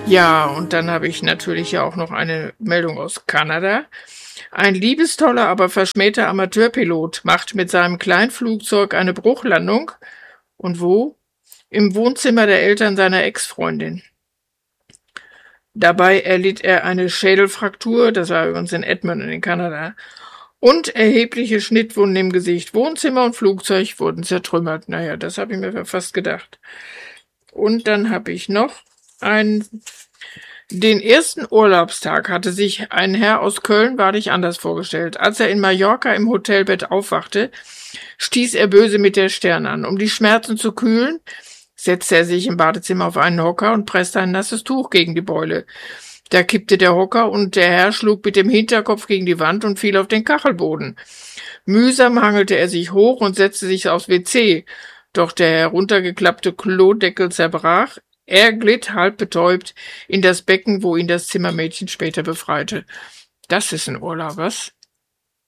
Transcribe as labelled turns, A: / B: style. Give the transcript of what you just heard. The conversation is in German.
A: Ja, und dann habe ich natürlich ja auch noch eine Meldung aus Kanada. Ein liebestoller, aber verschmähter Amateurpilot macht mit seinem Kleinflugzeug eine Bruchlandung. Und wo? Im Wohnzimmer der Eltern seiner Ex-Freundin. Dabei erlitt er eine Schädelfraktur, das war übrigens in Edmonton in Kanada, und erhebliche Schnittwunden im Gesicht. Wohnzimmer und Flugzeug wurden zertrümmert. Naja, das habe ich mir fast gedacht. Und dann habe ich noch den ersten Urlaubstag hatte sich ein Herr aus Köln wahrlich anders vorgestellt. Als er in Mallorca im Hotelbett aufwachte, stieß er böse mit der Stirn an. Um die Schmerzen zu kühlen, setzte er sich im Badezimmer auf einen Hocker und presste ein nasses Tuch gegen die Beule. Da kippte der Hocker und der Herr schlug mit dem Hinterkopf gegen die Wand und fiel auf den Kachelboden. Mühsam hangelte er sich hoch und setzte sich aufs WC. Doch der heruntergeklappte Klodeckel zerbrach. Er glitt halb betäubt in das Becken, wo ihn das Zimmermädchen später befreite. Das ist ein Urlaub, was?